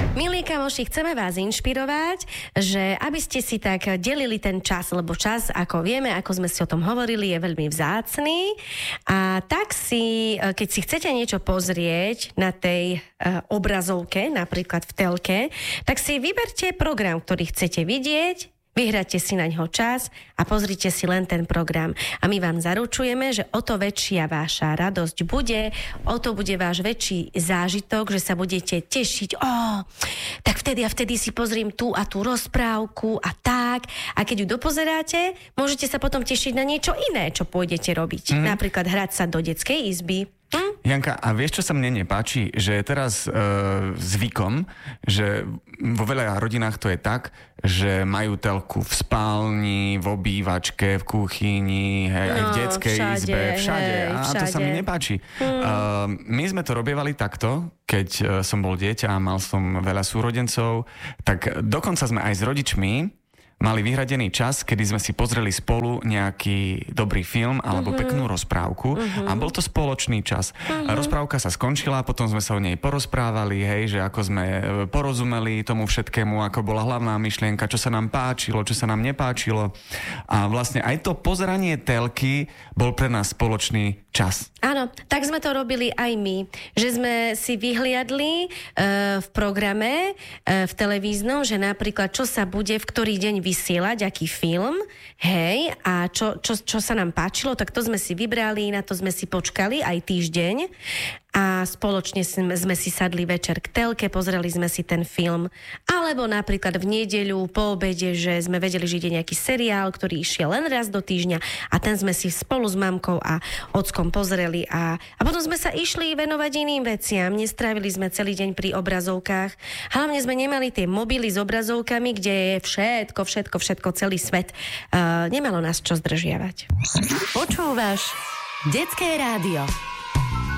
Milí kamoši, chceme vás inšpirovať, že aby ste si tak delili ten čas, lebo čas, ako vieme, ako sme si o tom hovorili, je veľmi vzácny. A tak si, keď si chcete niečo pozrieť na tej obrazovke, napríklad v telke, tak si vyberte program, ktorý chcete vidieť, vyhráte si na ňo čas a pozrite si len ten program. A my vám zaručujeme, že o to väčšia váša radosť bude, o to bude váš väčší zážitok, že sa budete tešiť. Tak vtedy a vtedy si pozriem tú a tú rozprávku a tak. A keď ju dopozeráte, môžete sa potom tešiť na niečo iné, čo pôjdete robiť. Napríklad hrať sa do detskej izby. Janka, a vieš, čo sa mne nepáči? Že je teraz zvykom, že vo veľa rodinách to je tak, že majú telku v spálni, v obývačke, v kuchyni, hej, aj v detskej izbe, všade. To sa mi nepáči. My sme to robievali takto, keď som bol dieťa a mal som veľa súrodencov, tak dokonca sme aj s rodičmi mali vyhradený čas, kedy sme si pozreli spolu nejaký dobrý film alebo peknú rozprávku a bol to spoločný čas. A rozprávka sa skončila, potom sme sa o nej porozprávali, hej, že ako sme porozumeli tomu všetkému, ako bola hlavná myšlienka, čo sa nám páčilo, čo sa nám nepáčilo. A vlastne aj to pozeranie telky bol pre nás spoločný čas. Áno, tak sme to robili aj my, že sme si vyhliadli v programe, v televíznom, že napríklad čo sa bude v ktorý deň vysielať, aký film, hej, a čo sa nám páčilo, tak to sme si vybrali, na to sme si počkali aj týždeň a spoločne sme si sadli večer k telke, pozreli sme si ten film, alebo napríklad v nedeľu po obede, že sme vedeli, že ide nejaký seriál, ktorý išiel len raz do týždňa a ten sme si spolu s mamkou a ockom pozreli a potom sme sa išli venovať iným veciam, nestrávili sme celý deň pri obrazovkách, hlavne sme nemali tie mobily s obrazovkami, kde je všetko, celý svet. Nemalo nás čo zdržiavať. Počúvaš Detské rádio.